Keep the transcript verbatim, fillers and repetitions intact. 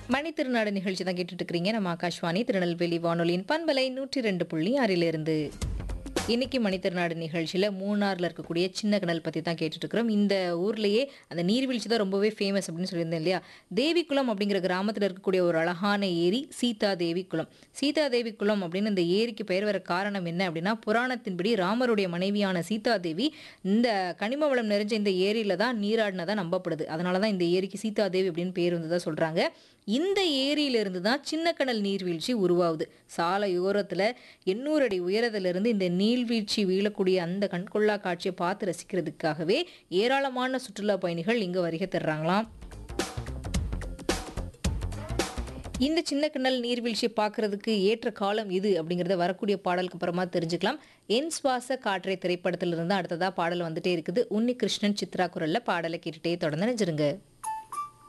மணித்திருநாடு நிகழ்ச்சி தான் கேட்டுட்டு இருக்கிறீங்க. நம்ம ஆகாஷ்வாணி திருநெல்வேலி வானொலியின் பண்பலை நூற்றி ரெண்டு புள்ளி ஆறிலிருந்து இன்னைக்கு மணித்திருநாடு நிகழ்ச்சியில் மூணாரில் இருக்கக்கூடிய சின்ன கடல் பற்றி தான் கேட்டுட்டு இருக்கிறோம். இந்த ஊர்லேயே அந்த நீர்வீழ்ச்சி தான் ரொம்பவே ஃபேமஸ் அப்படின்னு சொல்லியிருந்தேன் இல்லையா. தேவிக்குளம் அப்படிங்கிற கிராமத்தில் இருக்கக்கூடிய ஒரு அழகான ஏரி சீதா தேவிக்குளம். சீதா தேவிக்குளம் அப்படின்னு இந்த ஏரிக்கு பெயர் வர காரணம் என்ன அப்படின்னா, புராணத்தின்படி ராமருடைய மனைவியான சீதா தேவி இந்த கனிம வளம் நிறைஞ்ச இந்த ஏரியில தான் நீராடினதா நம்பப்படுது. அதனால தான் இந்த ஏரிக்கு சீதா தேவி அப்படின்னு பேர் வந்ததா சொல்றாங்க. இந்த ஏரியிலிருந்து தான் சின்ன கடல் நீர்வீழ்ச்சி உருவாகுது. சாலையோரத்தில் எண்ணூறு அடி உயரத்திலிருந்து இந்த நீர்வீழ்ச்சி வீழக்கூடிய அந்த கண்கொள்ளா காட்சியை பார்த்து ரசிக்கிறதுக்காகவே ஏராளமான சுற்றுலா பயணிகள் இங்கே வருகை தர்றாங்களாம். இந்த சின்ன கடல் நீர்வீழ்ச்சியை பார்க்கறதுக்கு ஏற்ற காலம் இது அப்படிங்கிறத வரக்கூடிய பாடலுக்கு அப்புறமா தெரிஞ்சுக்கலாம். என் சுவாச காற்றை திரைப்படத்திலிருந்து அடுத்ததா பாடல் வந்துட்டே இருக்குது. உன்னி கிருஷ்ணன் சித்ரா குரல்ல பாடலை கேட்டுட்டே தொடர்ந்து நினைச்சிருங்க.